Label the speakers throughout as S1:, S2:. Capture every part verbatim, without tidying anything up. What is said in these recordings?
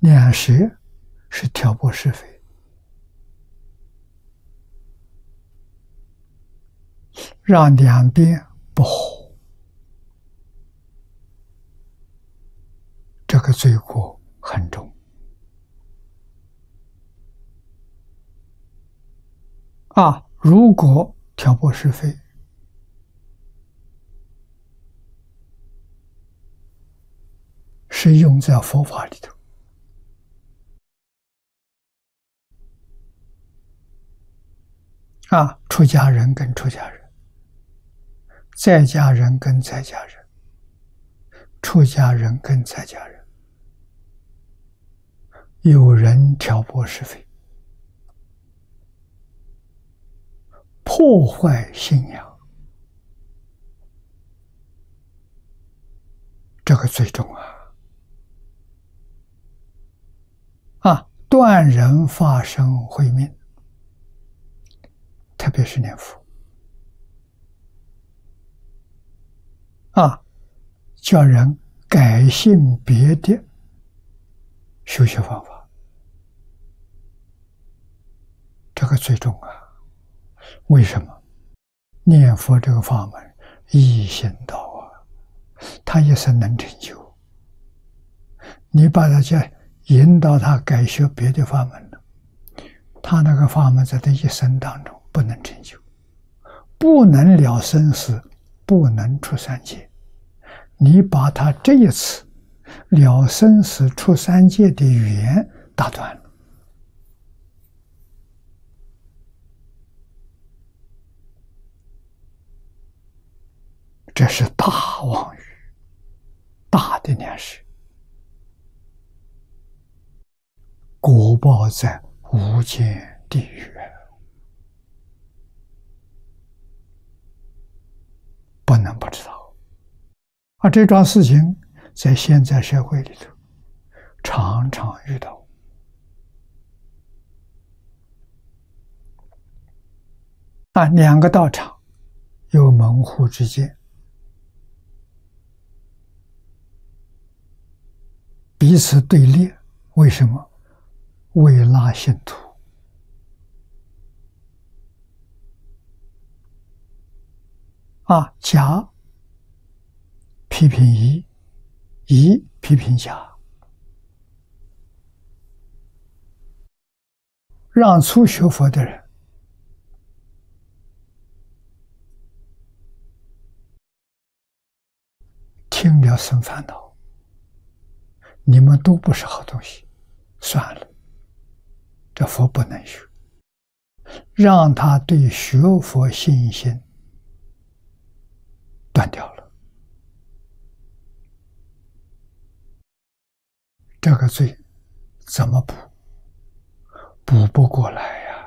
S1: 两舌是挑拨是非，让两边不和，这个罪过很重啊！如果挑拨是非，是用在佛法里头，啊，出家人跟出家人，在家人跟在家人，出家人跟在家人，有人挑拨是非，破坏信仰，这个最重啊！啊，断人发生慧命，特别是念佛啊，叫人改信别的修学方法，这个最重啊！为什么？念佛这个法门一心道啊，他一生能成就。你把他家引导他改学别的法门了，他那个法门在他一生当中不能成就，不能了生死，不能出三界。你把他这一次了生死出三界的缘打断了，这是大妄语，大的粮食，果报在无间地狱，不能不知道。而这桩事情在现在社会里头常常遇到啊，两个道场有门户之见，彼此对立，为什么？为拉信徒啊，甲批评乙，乙批评甲，让初学佛的人听了生烦恼，你们都不是好东西，算了，这佛不能学，让他对学佛信心断掉了，这个罪怎么补？补不过来呀，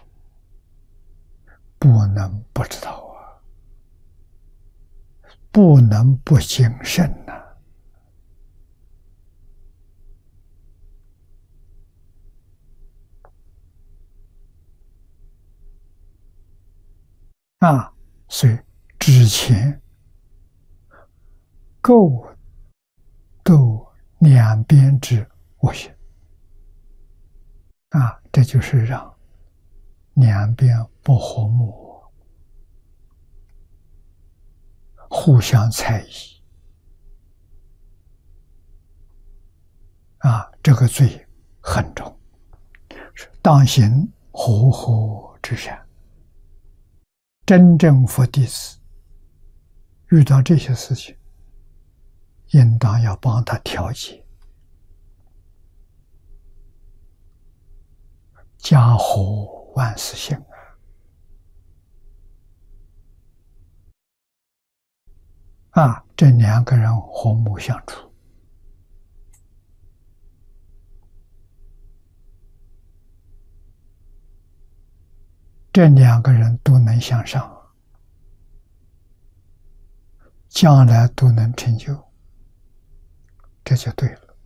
S1: 不能不知道啊，不能不谨慎呐、啊。啊，所以之前构斗两边之恶行啊，这就是让两边不和睦，互相猜疑啊，这个罪很重，是当行和合之善。真正佛弟子遇到这些事情，应当要帮他调节，家和万事兴啊！啊，这两个人和睦相处，这两个人都能向上，将来都能成就，这就对了。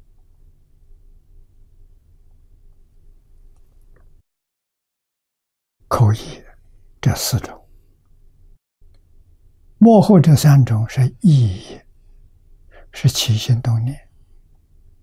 S1: 口译这四种，幕后这三种是意义，是起心动念。